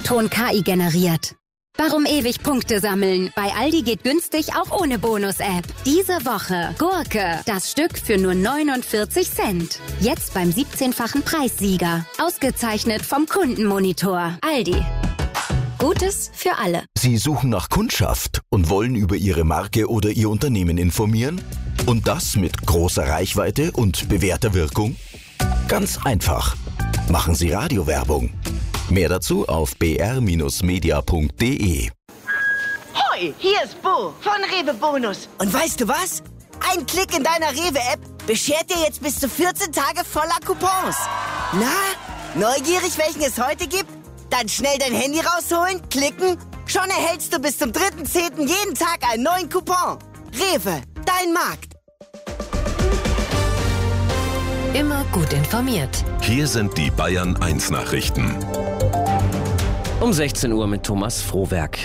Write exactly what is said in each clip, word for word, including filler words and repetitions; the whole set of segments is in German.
Ton-K I generiert. Warum ewig Punkte sammeln? Bei Aldi geht günstig auch ohne Bonus-App. Diese Woche Gurke, das Stück für nur neunundvierzig Cent. Jetzt beim siebzehnfachen Preissieger. Ausgezeichnet vom Kundenmonitor. Aldi. Gutes für alle. Sie suchen nach Kundschaft und wollen über Ihre Marke oder Ihr Unternehmen informieren? Und das mit großer Reichweite und bewährter Wirkung? Ganz einfach. Machen Sie Radiowerbung. Mehr dazu auf b r media punkt d e. Hoi, hier ist Bo von Rewe Bonus. Und weißt du was? Ein Klick in deiner Rewe-App beschert dir jetzt bis zu vierzehn Tage voller Coupons. Na, neugierig, welchen es heute gibt? Dann schnell dein Handy rausholen, klicken. Schon erhältst du bis zum dritten zehnten jeden Tag einen neuen Coupon. Rewe, dein Markt. Immer gut informiert. Hier sind die Bayern eins Nachrichten. Um sechzehn Uhr mit Thomas Frohwerk.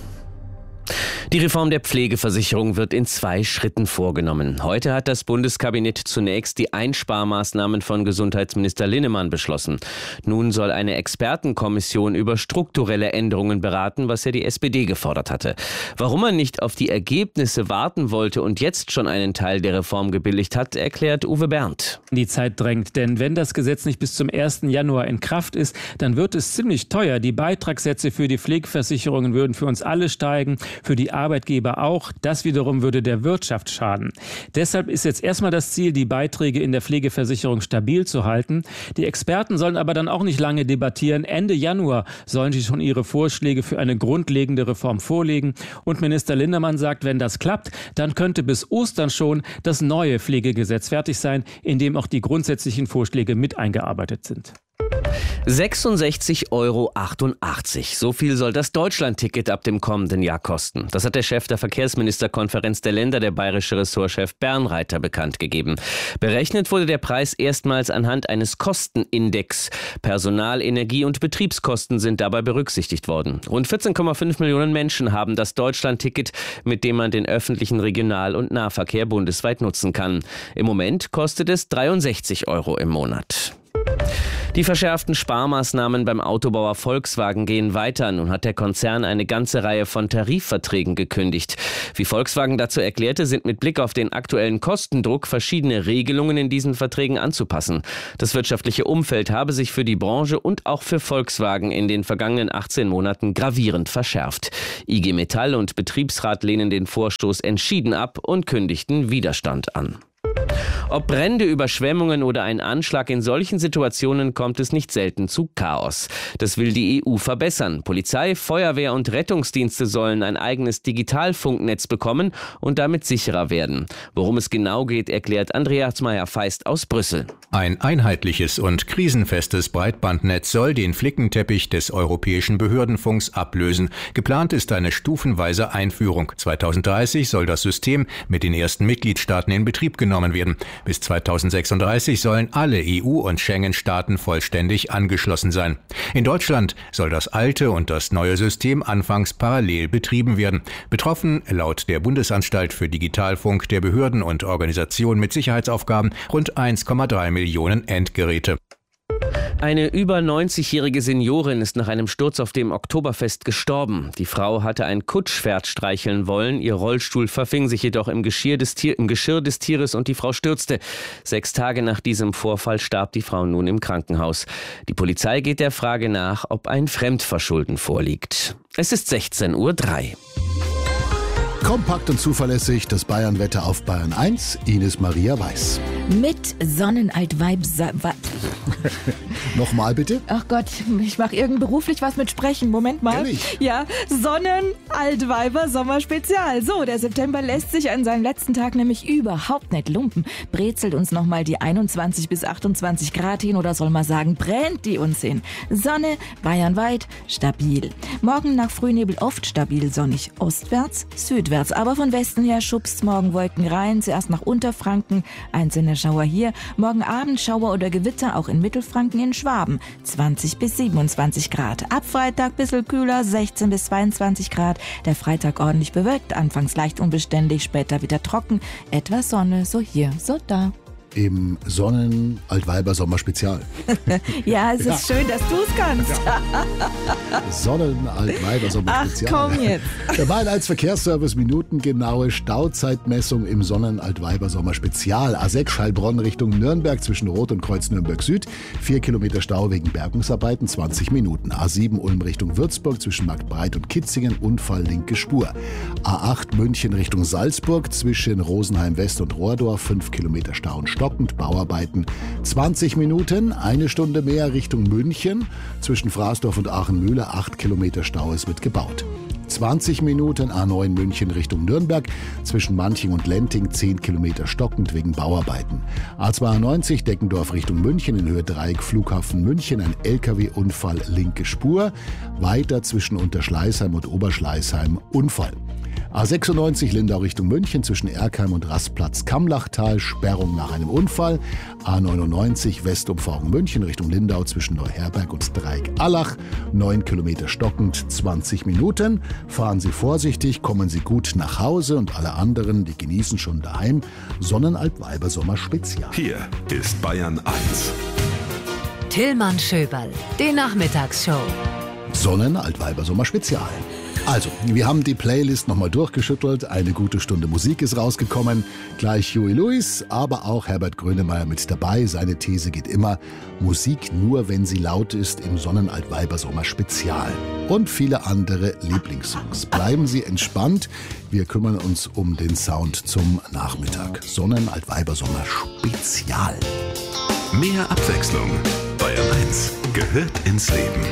Die Reform der Pflegeversicherung wird in zwei Schritten vorgenommen. Heute hat das Bundeskabinett zunächst die Einsparmaßnahmen von Gesundheitsminister Linnemann beschlossen. Nun soll eine Expertenkommission über strukturelle Änderungen beraten, was ja die S P D gefordert hatte. Warum man nicht auf die Ergebnisse warten wollte und jetzt schon einen Teil der Reform gebilligt hat, erklärt Uwe Berndt. Die Zeit drängt, denn wenn das Gesetz nicht bis zum ersten Januar in Kraft ist, dann wird es ziemlich teuer. Die Beitragssätze für die Pflegeversicherungen würden für uns alle steigen, für die Arbeitgeber auch. Das wiederum würde der Wirtschaft schaden. Deshalb ist jetzt erstmal das Ziel, die Beiträge in der Pflegeversicherung stabil zu halten. Die Experten sollen aber dann auch nicht lange debattieren. Ende Januar sollen sie schon ihre Vorschläge für eine grundlegende Reform vorlegen. Und Minister Linnemann sagt, wenn das klappt, dann könnte bis Ostern schon das neue Pflegegesetz fertig sein, in dem auch die grundsätzlichen Vorschläge mit eingearbeitet sind. sechsundsechzig Euro achtundachtzig. So viel soll das Deutschlandticket ab dem kommenden Jahr kosten. Das hat der Chef der Verkehrsministerkonferenz der Länder, der bayerische Ressortchef Bernreiter, bekannt gegeben. Berechnet wurde der Preis erstmals anhand eines Kostenindex. Personal-, Energie- und Betriebskosten sind dabei berücksichtigt worden. Rund vierzehn Komma fünf Millionen Menschen haben das Deutschlandticket, mit dem man den öffentlichen Regional- und Nahverkehr bundesweit nutzen kann. Im Moment kostet es dreiundsechzig Euro im Monat. Die verschärften Sparmaßnahmen beim Autobauer Volkswagen gehen weiter. Nun hat der Konzern eine ganze Reihe von Tarifverträgen gekündigt. Wie Volkswagen dazu erklärte, sind mit Blick auf den aktuellen Kostendruck verschiedene Regelungen in diesen Verträgen anzupassen. Das wirtschaftliche Umfeld habe sich für die Branche und auch für Volkswagen in den vergangenen achtzehn Monaten gravierend verschärft. I G Metall und Betriebsrat lehnen den Vorstoß entschieden ab und kündigten Widerstand an. Ob Brände, Überschwemmungen oder ein Anschlag, in solchen Situationen kommt es nicht selten zu Chaos. Das will die E U verbessern. Polizei, Feuerwehr und Rettungsdienste sollen ein eigenes Digitalfunknetz bekommen und damit sicherer werden. Worum es genau geht, erklärt Andreas Meyer-Feist aus Brüssel. Ein einheitliches und krisenfestes Breitbandnetz soll den Flickenteppich des europäischen Behördenfunks ablösen. Geplant ist eine stufenweise Einführung. zweitausenddreißig soll das System mit den ersten Mitgliedstaaten in Betrieb genommen werden. Bis zweitausendsechsunddreißig sollen alle E U- und Schengen-Staaten vollständig angeschlossen sein. In Deutschland soll das alte und das neue System anfangs parallel betrieben werden. Betroffen, laut der Bundesanstalt für Digitalfunk der Behörden und Organisationen mit Sicherheitsaufgaben, rund eins Komma drei Millionen Endgeräte. Eine über neunzigjährige Seniorin ist nach einem Sturz auf dem Oktoberfest gestorben. Die Frau hatte ein Kutschpferd streicheln wollen. Ihr Rollstuhl verfing sich jedoch im Geschirr des, Tier, im Geschirr des Tieres und die Frau stürzte. Sechs Tage nach diesem Vorfall starb die Frau nun im Krankenhaus. Die Polizei geht der Frage nach, ob ein Fremdverschulden vorliegt. Es ist sechzehn Uhr drei. Kompakt und zuverlässig das Bayern-Wetter auf Bayern eins. Ines Maria Weiß. Mit Sonnenalt-Weib... Nochmal bitte? Ach Gott, ich mache irgend beruflich was mit Sprechen. Moment mal. Ehrlich? Ja, Sonnenaltweiber Sommerspezial. So, der September lässt sich an seinem letzten Tag nämlich überhaupt nicht lumpen. Brezelt uns nochmal die einundzwanzig bis achtundzwanzig Grad hin oder soll man sagen, brennt die uns hin. Sonne, bayernweit, stabil. Morgen nach Frühnebel oft stabil sonnig. Ostwärts, südwärts. Aber von Westen her schubst morgen Wolken rein. Zuerst nach Unterfranken, einzelne Schauer hier. Morgen Abend Schauer oder Gewitter auch in Mittelfranken, in Schwaben. zwanzig bis siebenundzwanzig Grad. Ab Freitag bisschen kühler, sechzehn bis zweiundzwanzig Grad. Der Freitag ordentlich bewölkt, anfangs leicht unbeständig, später wieder trocken. Etwas Sonne, so hier, so da. im Sonnen-Altweiber-Sommer-Spezial. Ja, es ist ja. schön, dass du es kannst. Ja. Sonnen-Altweiber-Sommer-Spezial. Ach, komm jetzt. Der Bayern eins Verkehrsservice, minutengenaue Stauzeitmessung im Sonnen-Altweiber-Sommer-Spezial. A sechs Heilbronn Richtung Nürnberg zwischen Rot und Kreuz Nürnberg Süd. Vier Kilometer Stau wegen Bergungsarbeiten, zwanzig Minuten. A sieben Ulm Richtung Würzburg zwischen Marktbreit und Kitzingen, Unfall linke Spur. A acht München Richtung Salzburg zwischen Rosenheim West und Rohrdorf, fünf Kilometer Stau und stockend, Bauarbeiten zwanzig Minuten, eine Stunde mehr Richtung München, zwischen Fraßdorf und Aachenmühle, acht Kilometer Stau, es wird gebaut. zwanzig Minuten A neun München Richtung Nürnberg, zwischen Manching und Lenting, zehn Kilometer stockend wegen Bauarbeiten. A zweiundneunzig Deckendorf Richtung München in Höhe Dreieck Flughafen München, ein L K W-Unfall linke Spur, weiter zwischen Unterschleißheim und Oberschleißheim Unfall. A sechsundneunzig Lindau Richtung München zwischen Erkheim und Rastplatz Kammlachtal, Sperrung nach einem Unfall. A neunundneunzig Westumfahrung München Richtung Lindau zwischen Neuherberg und Dreieck Allach, neun Kilometer stockend, zwanzig Minuten. Fahren Sie vorsichtig, kommen Sie gut nach Hause und alle anderen, die genießen schon daheim. Sonnen-Altweiber-Sommer Spezial. Hier ist Bayern eins. Tillmann Schöberl, die Nachmittagsshow. Sonnen-Altweiber-Sommer Spezial. Also, wir haben die Playlist nochmal durchgeschüttelt. Eine gute Stunde Musik ist rausgekommen. Gleich Huey Lewis, aber auch Herbert Grönemeyer mit dabei. Seine These geht immer: Musik nur, wenn sie laut ist, im Sonnen-Altweiber-Sommer Spezial. Und viele andere Lieblingssongs. Bleiben Sie entspannt. Wir kümmern uns um den Sound zum Nachmittag. Sonnen-Altweiber-Sommer Spezial. Mehr Abwechslung. Bayern eins gehört ins Leben.